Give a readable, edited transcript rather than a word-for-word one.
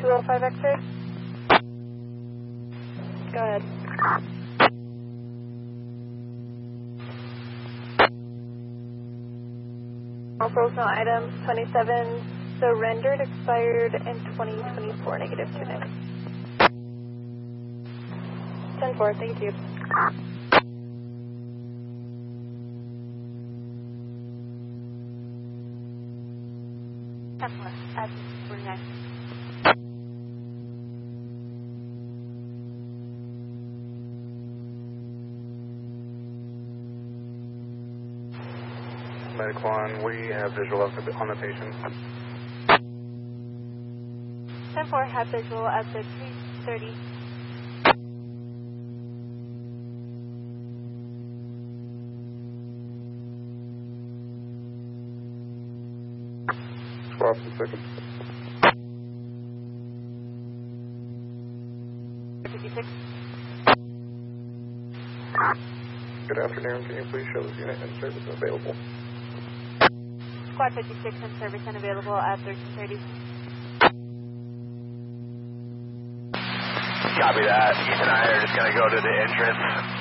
205 X-ray. Go ahead. All personal items 27 surrendered, expired in 2024, negative 29. 10-4, thank you. At 49. Medic 1, we have visual on the patient. 10-4, have visual at the 330. Swap in second. 56. Good afternoon. Can you please show this unit in service and available? Squad 56 in service and available at 1330. Copy that. Ethan and I are just going to go to the entrance